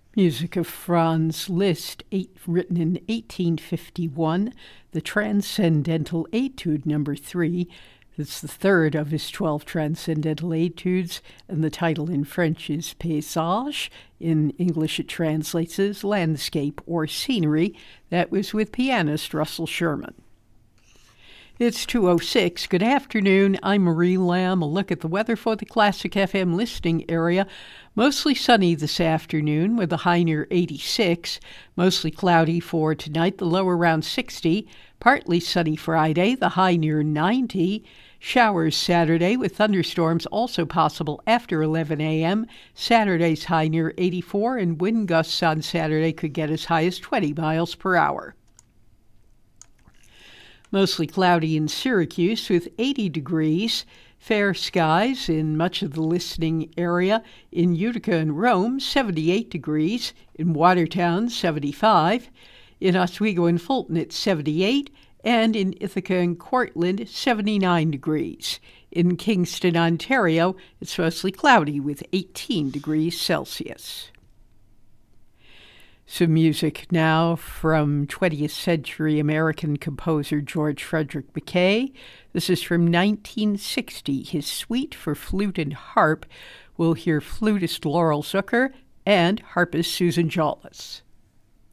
Music of Franz Liszt, written in 1851, the Transcendental Etude No. 3. It's the third of his 12 Transcendental Etudes, and the title in French is Paysage. In English it translates as landscape or scenery. That was with pianist Russell Sherman. It's 2:06. Good afternoon. I'm Marie Lamb. A look at the weather for the Classic FM listening area. Mostly sunny this afternoon with a high near 86. Mostly cloudy for tonight, the low around 60. Partly sunny Friday, the high near 90. Showers Saturday with thunderstorms also possible after 11 a.m. Saturday's high near 84, and wind gusts on Saturday could get as high as 20 miles per hour. Mostly cloudy in Syracuse with 80 degrees. Fair skies in much of the listening area. In Utica and Rome, 78 degrees. In Watertown, 75. In Oswego and Fulton, it's 78. And in Ithaca and Cortland, 79 degrees. In Kingston, Ontario, it's mostly cloudy with 18 degrees Celsius. Some music now from 20th century American composer George Frederick Mackay. This is from 1960, his Suite for Flute and Harp. We'll hear flutist Laurel Zucker and harpist Susan Jolles.